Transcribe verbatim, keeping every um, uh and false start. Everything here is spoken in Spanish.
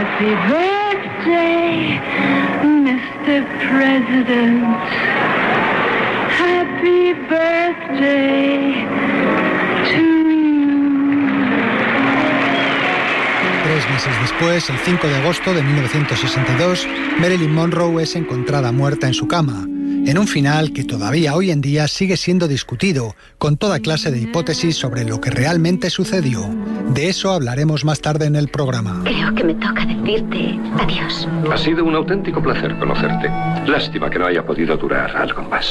Happy birthday, mister President. Happy birthday to you. Tres meses después, el cinco de agosto de mil novecientos sesenta y dos, Marilyn Monroe es encontrada muerta en su cama, en un final que todavía hoy en día sigue siendo discutido, con toda clase de hipótesis sobre lo que realmente sucedió. De eso hablaremos más tarde en el programa. Creo que me toca decirte adiós. Ha sido un auténtico placer conocerte. Lástima que no haya podido durar algo más.